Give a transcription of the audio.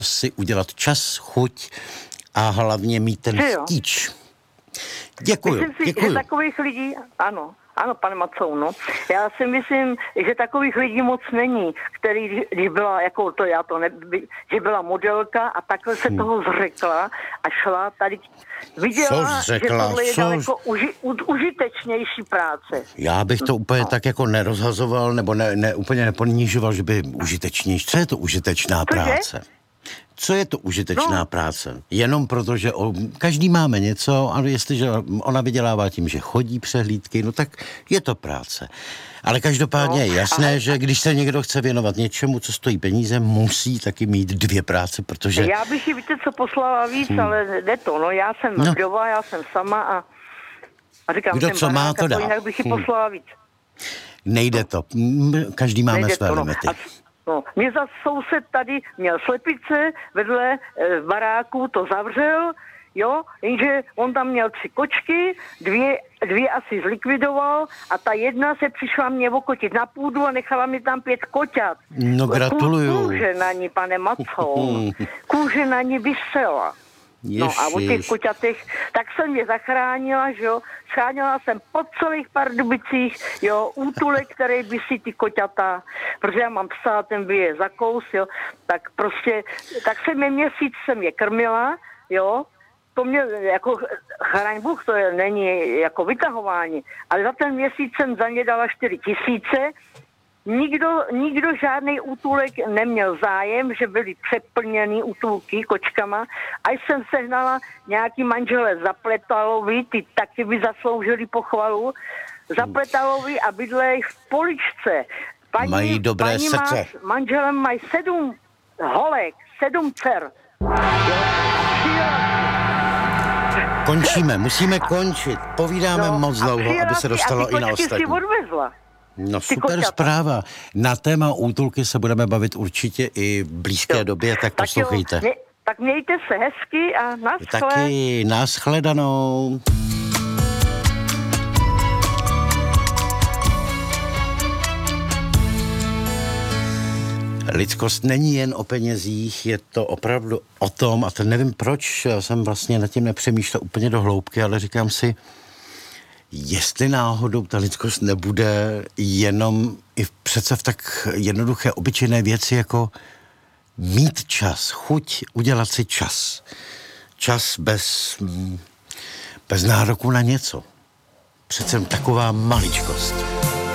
si udělat čas, chuť a hlavně mít ten chtíč. Děkuju. Myslím si, že takových lidí, ano, pane Macou, no. Já si myslím, že takových lidí moc není, který, když byla, jako to já to že byla modelka a takhle se toho zřekla a šla tady, viděla, že tohle je daleko užitečnější práce. Já bych to úplně tak jako nerozhazoval, nebo úplně neponižoval, že by užitečnější. Co je to užitečná práce? Co je to užitečná práce? Jenom proto, že každý máme něco, ale jestliže ona vydělává tím, že chodí přehlídky, no tak je to práce. Ale každopádně je jasné, že když se někdo chce věnovat něčemu, co stojí peníze, musí taky mít dvě práce, protože... Já bych ji, víte, co poslala víc, ale jde to, no já jsem vdova, já jsem sama a říkám, kdo co má, to dá. Jinak bych ji poslala víc. Nejde to. Každý máme své limity. No, mě za soused tady měl slepice, vedle baráku to zavřel, jo, jenže on tam měl 3 kočky, dvě asi zlikvidoval a ta jedna se přišla mě okotit na půdu a nechala mi tam 5 koťat. No gratuluju. Kůže na ní, pane Macou, kůže na ní vysela. No a o těch koťatech, tak jsem je zachránila, že jo, schránila jsem po celých Pardubicích, jo, útulek, který by si ty koťata, protože já mám psa, ten by je zakous, jo, tak prostě, tak měsíc jsem je krmila, jo, to mě, jako chraň Bůh, to není jako vytahování, ale za ten měsíc jsem za ně dala 4 000. Nikdo žádný útulek neměl zájem, že byly přeplněný útulky kočkama. A jsem sehnala nějaký manžele Zapletalovi, ty taky by zasloužili pochvalu. Zapletalovi a bydlej v Poličce. Mají dobré srdce. S manželem mají 7 holek, 7 dcer. Končíme, musíme končit. Povídáme moc dlouho, aby se dostalo i na ostatní. Si odvezla. No super zpráva. Na téma útulky se budeme bavit určitě i v blízké době, tak poslouchejte. Tak mějte se hezky a naschle. Taky nashledanou. Lidskost není jen o penězích, je to opravdu o tom, a to nevím proč, já jsem vlastně nad tím nepřemýšlel úplně do hloubky, ale říkám si, jestli náhodou ta lidskost nebude jenom i přece v tak jednoduché, obyčejné věci, jako mít čas, chuť udělat si čas. Čas bez nároku na něco. Přece taková maličkost.